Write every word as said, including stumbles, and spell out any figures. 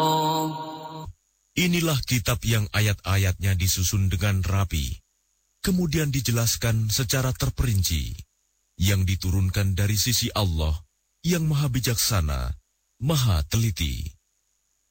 الفرقان. Inilah kitab yang ayat-ayatnya disusun dengan rapi, kemudian dijelaskan secara terperinci, yang diturunkan dari sisi Allah yang Maha Bijaksana, Maha Teliti.